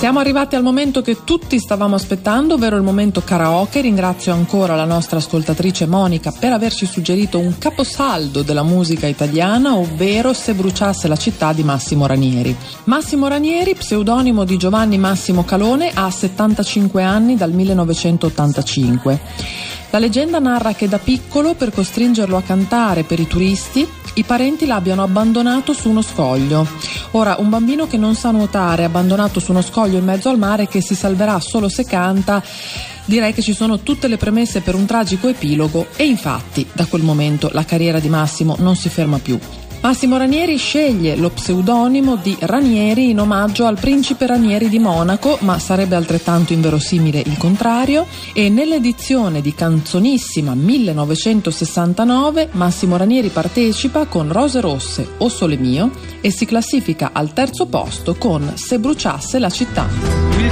Siamo arrivati al momento che tutti stavamo aspettando, ovvero il momento karaoke. Ringrazio ancora la nostra ascoltatrice Monica per averci suggerito un caposaldo della musica italiana, ovvero Se bruciasse la città di Massimo Ranieri. Massimo Ranieri, pseudonimo di Giovanni Massimo Calone, ha 75 anni dal 1985. La leggenda narra che da piccolo, per costringerlo a cantare per i turisti, i parenti l'abbiano abbandonato su uno scoglio. Ora, un bambino che non sa nuotare, abbandonato su uno scoglio in mezzo al mare, che si salverà solo se canta, direi che ci sono tutte le premesse per un tragico epilogo, e infatti da quel momento la carriera di Massimo non si ferma più. Massimo Ranieri sceglie lo pseudonimo di Ranieri in omaggio al principe Ranieri di Monaco, ma sarebbe altrettanto inverosimile il contrario, e nell'edizione di Canzonissima 1969 Massimo Ranieri partecipa con Rose rosse o Sole mio e si classifica al terzo posto con Se bruciasse la città.